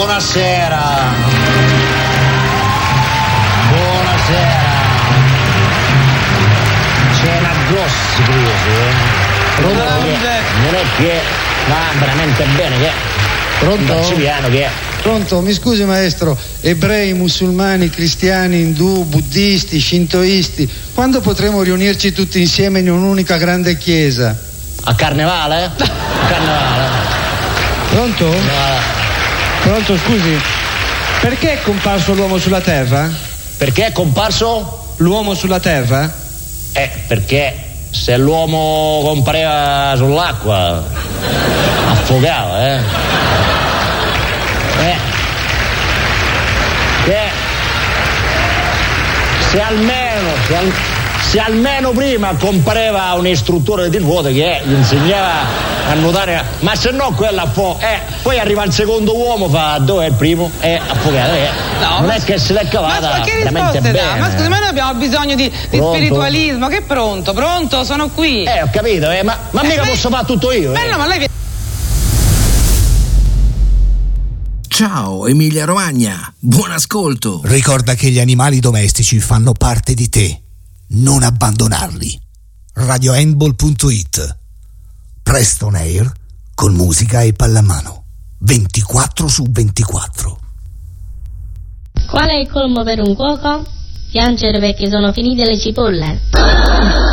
Buonasera. C'è una grossa crisi, non è che va veramente bene, che Pronto? piano che Pronto? Mi scusi maestro, ebrei, musulmani, cristiani, indù, buddisti, shintoisti, quando potremo riunirci tutti insieme in un'unica grande chiesa? a Carnevale? Pronto? Pronto, scusi, perché è comparso l'uomo sulla terra? Perché è comparso? L'uomo sulla terra? Perché se l'uomo compareva sull'acqua affogava, se almeno prima compareva un istruttore di nuoto che gli insegnava a nuotare, ma se no quella poi arriva il secondo uomo, fa dove è il primo? Affogato, No, non è che se l'è cavata ma che veramente risposte bene. dà? Ma scusi, ma noi abbiamo bisogno di spiritualismo. Che pronto, sono qui. Ho capito, ma mica posso fare tutto io. No, ma lei Ciao Emilia Romagna, buon ascolto. Ricorda che gli animali domestici fanno parte di te. Non abbandonarli. RadioHandball.it. Presto on air con musica e pallamano 24/24. Qual è il colmo per un cuoco? Piangere perché sono finite le cipolle.